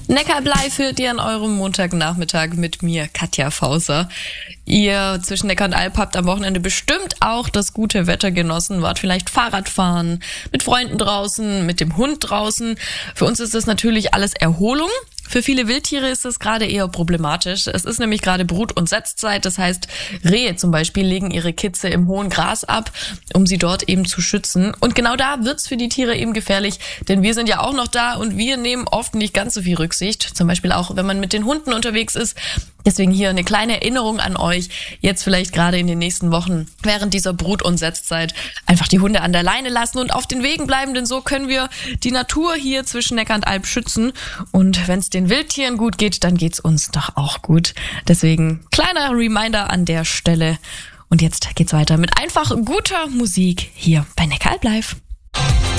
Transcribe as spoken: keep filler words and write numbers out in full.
Neckaralb live hört ihr an eurem Montagnachmittag mit mir, Katja Fauser. Ihr zwischen Neckar und Alb habt am Wochenende bestimmt auch das gute Wetter genossen, wart vielleicht Fahrradfahren, mit Freunden draußen, mit dem Hund draußen. Für uns ist das natürlich alles Erholung. Für viele Wildtiere ist es gerade eher problematisch. Es ist nämlich gerade Brut- und Setzzeit. Das heißt, Rehe zum Beispiel legen ihre Kitze im hohen Gras ab, um sie dort eben zu schützen. Und genau da wird's für die Tiere eben gefährlich, denn wir sind ja auch noch da und wir nehmen oft nicht ganz so viel Rücksicht. Zum Beispiel auch, wenn man mit den Hunden unterwegs ist. Deswegen hier eine kleine Erinnerung an euch, jetzt vielleicht gerade in den nächsten Wochen während dieser Brut- und Setzzeit einfach die Hunde an der Leine lassen und auf den Wegen bleiben, denn so können wir die Natur hier zwischen Neckar und Alb schützen. Und wenn es den Wildtieren gut geht, dann geht's uns doch auch gut. Deswegen kleiner Reminder an der Stelle. Und jetzt geht's weiter mit einfach guter Musik hier bei Neckaralb live.